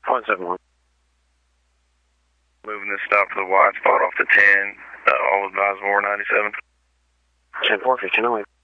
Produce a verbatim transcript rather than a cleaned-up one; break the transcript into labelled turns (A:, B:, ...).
A: One seven one.
B: Moving this stop to the wide spot off the ten. Uh, all advised War ninety-seven.
A: ten four, fifteen oh eight.